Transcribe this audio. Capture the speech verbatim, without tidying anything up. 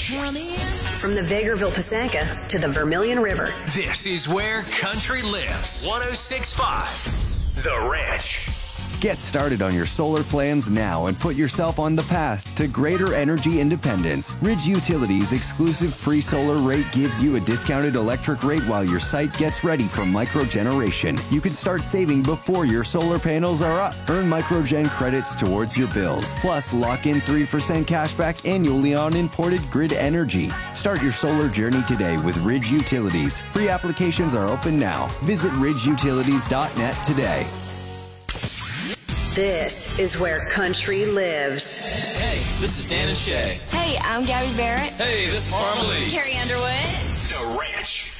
Ranch. From the Vegreville Pisanka to the Vermilion River. This is where country lives. one oh six point five The Ranch. Get started on your solar plans now and put yourself on the path to greater energy independence. Ridge Utilities' exclusive pre-solar rate gives you a discounted electric rate while your site gets ready for microgeneration. You can start saving before your solar panels are up. Earn microgen credits towards your bills. Plus, lock in three percent cashback annually on imported grid energy. Start your solar journey today with Ridge Utilities. Pre-applications are open now. Visit ridge utilities dot net today. This is where country lives. Hey, this is Dan and Shay. Hey, I'm Gabby Barrett. Hey, this is Marmalade. Carrie Underwood. The Ranch.